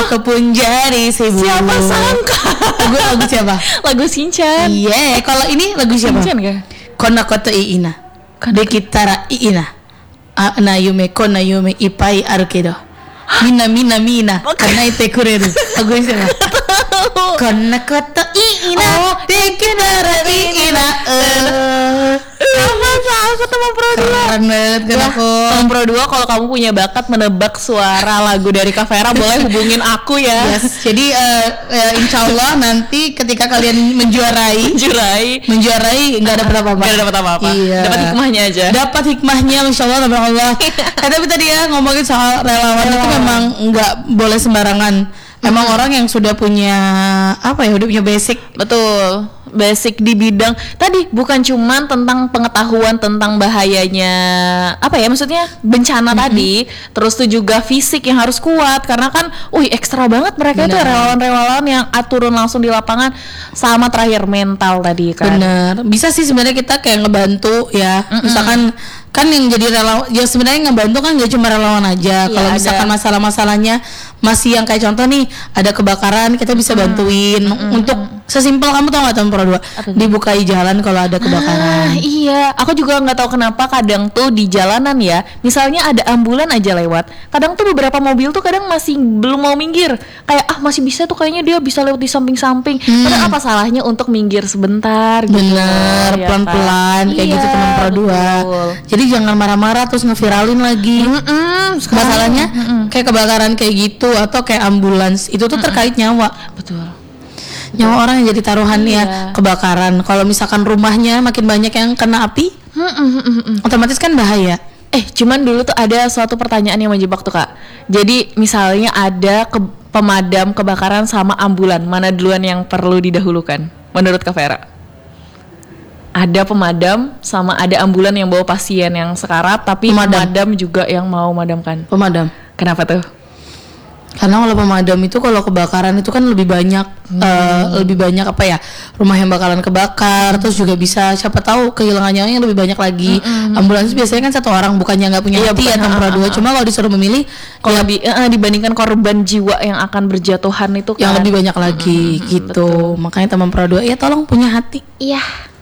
Aku pun jadi sibuk. Siapa sangka? Lagu siapa? Lagu Shinchan. Iya, kalau ini lagu siapa? Shinchan kah? Kona koto iina. Dekitara iina. Na yume kona yume ipai aru kedo. Mina kanaite kureru. Lagu siapa? Kona koto iina. Dekitara iina. Aku teman Pro 2. Keren banget kan aku. Teman Pro 2, kalau kamu punya bakat menebak suara lagu dari Kak Vera, boleh hubungin aku ya. Yes. Jadi insya Allah nanti ketika kalian menjuarai nggak dapat apa-apa. Gak dapat apa-apa. Iya. Dapat hikmahnya aja. Dapat hikmahnya, insya Allah, tabarakallah. Tapi tadi ya ngomongin soal relawan itu memang nggak boleh sembarangan. Emang orang yang sudah punya udah punya basic. Betul. Basic di bidang tadi, bukan cuman tentang pengetahuan tentang bahayanya maksudnya bencana tadi, terus tuh juga fisik yang harus kuat, karena kan ekstra banget mereka itu relawan-relawan yang turun langsung di lapangan, sama terakhir mental tadi kan. Bener, bisa sih sebenarnya kita kayak ngebantu ya. Misalkan kan yang jadi relawan ya, sebenarnya ngebantu kan gak cuma relawan aja. Kalau misalkan masalah-masalahnya masih yang kayak contoh nih, ada kebakaran, kita bisa bantuin. Untuk sesimpel, kamu tau gak teman Pro 2, dibukai jalan kalau ada kebakaran. Iya, aku juga nggak tahu kenapa kadang tuh di jalanan ya, misalnya ada ambulan aja lewat, kadang tuh beberapa mobil tuh kadang masih belum mau minggir, kayak masih bisa tuh, kayaknya dia bisa lewat di samping-samping. Padahal apa salahnya untuk minggir sebentar gitu. Bener, pelan-pelan kayak gitu teman Pro 2. Jadi jangan marah-marah terus ngeviralin lagi. Masalahnya kayak kebakaran kayak gitu atau kayak ambulans itu tuh terkait nyawa. Betul. Nyawa orang yang jadi taruhannya. Kebakaran, kalau misalkan rumahnya makin banyak yang kena api, otomatis kan bahaya. Cuman dulu tuh ada suatu pertanyaan yang menjebak tuh Kak. Jadi misalnya ada pemadam kebakaran sama ambulan, mana duluan yang perlu didahulukan menurut Kak Vera? Ada pemadam sama ada ambulan yang bawa pasien yang sekarat, tapi pemadam juga yang mau madamkan. Pemadam. Kenapa tuh? Karena kalau pemadam itu kalau kebakaran itu kan lebih banyak rumah yang bakalan kebakar, terus juga bisa siapa tahu kehilangan nyawanya lebih banyak lagi. Ambulans biasanya kan satu orang, bukannya nggak punya hati ya teman Pro 2. Cuma kalau disuruh memilih, kalau dibandingkan korban jiwa yang akan berjatuhan itu yang lebih banyak lagi gitu. Makanya teman Pro 2 ya tolong punya hati. Iya.